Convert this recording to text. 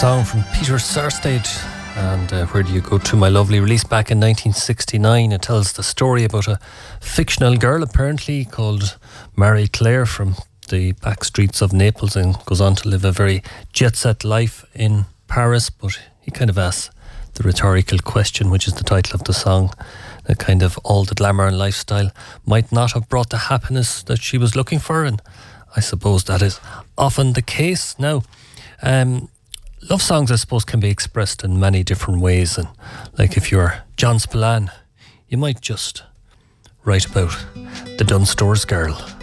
song from Peter Sarsted and Where Do You Go To, My Lovely, released back in 1969. It tells the story about a fictional girl apparently called Marie Claire from the back streets of Naples, and goes on to live a very jet-set life in Paris. But he kind of asks the rhetorical question, which is the title of the song, that kind of all the glamour and lifestyle might not have brought the happiness that she was looking for, and I suppose that is often the case. Now, love songs, I suppose, can be expressed in many different ways, and like if you're John Spillane, you might just write about the Dunstores girl.